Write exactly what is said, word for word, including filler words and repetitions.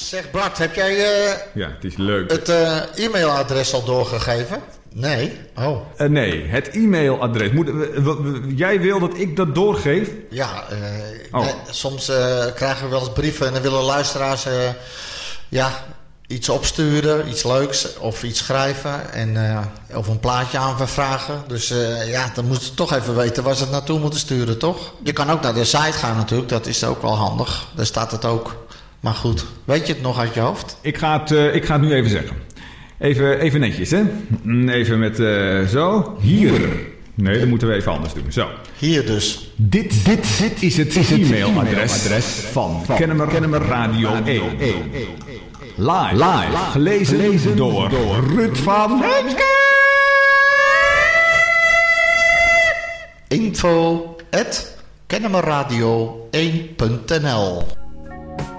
Zeg Bart, heb jij uh, ja, het, is leuk. het uh, e-mailadres al doorgegeven? Nee? Oh. Uh, nee, het e-mailadres. Moet, uh, w- w- jij wil dat ik dat doorgeef? Ja, uh, oh. nee, soms uh, krijgen we wel eens brieven en dan willen luisteraars uh, ja, iets opsturen, iets leuks of iets schrijven en, uh, of een plaatje aanvragen. Dus uh, ja, dan moeten ze toch even weten waar ze het naartoe moeten sturen, toch? Je kan ook naar de site gaan natuurlijk, dat is ook wel handig. Daar staat het ook. Maar goed, weet je het nog uit je hoofd? Ik ga het, uh, ik ga het nu even zeggen. Even, even netjes, hè? Even met uh, zo. Hier. Nee, dat moeten we even anders doen. Zo. Hier dus. Dit, dit, dit is het e-mailadres van, van Kennemer, Kennemer Radio één. Live, live, gelezen, gelezen door, door Ruud van Heemskerk. Info at kennemerradio één punt n l